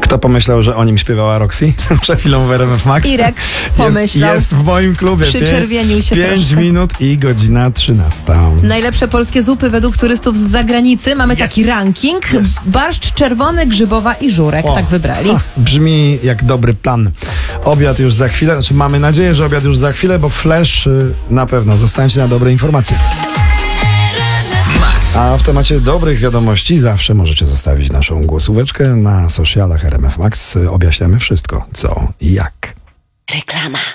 Kto pomyślał, że o nim śpiewała Roxy? Przed chwilą w RMF Max. Irek pomyślał. Jest w moim klubie. Przyczerwienił się 5 troszkę. minut i godzina 13. Najlepsze polskie zupy według turystów z zagranicy. Mamy taki ranking. Barszcz czerwony, grzybowa i żurek. Tak wybrali. Brzmi jak dobry plan. Obiad już za chwilę. Znaczy mamy nadzieję, że obiad już za chwilę, bo Flash na pewno. Zostańcie na dobre informacje. A w temacie dobrych wiadomości zawsze możecie zostawić naszą głosóweczkę na socialach RMF Max. Objaśniamy wszystko, co i jak. Reklama.